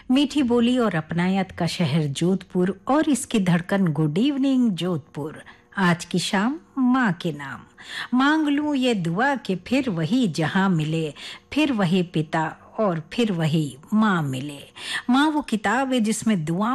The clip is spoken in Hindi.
मीठी बोली और अपनायत का शहर जोधपुर और इसकी धड़कन गुड इवनिंग जोधपुर। आज की शाम माँ के नाम मांग लूं ये दुआ कि फिर वही जहां मिले, फिर वही पिता और फिर वही माँ मिले। माँ वो किताब है जिसमें दुआ